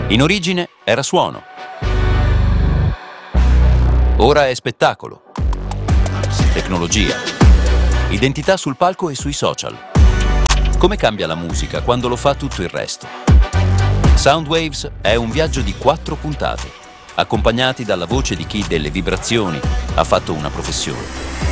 In origine era suono. Ora è spettacolo. Tecnologia. Identità sul palco e sui social. Come cambia la musica quando lo fa tutto il resto? Soundwaves è un viaggio di 4 puntate, accompagnati dalla voce di chi delle vibrazioni ha fatto una professione.